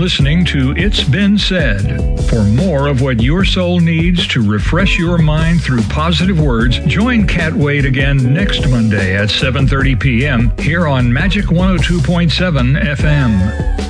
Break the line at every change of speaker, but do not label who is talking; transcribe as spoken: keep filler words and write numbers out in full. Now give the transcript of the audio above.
listening to It's Been Said. For more of what your soul needs to refresh your mind through positive words, join Cat Wade again next Monday at seven thirty p.m. here on Magic one oh two point seven F M.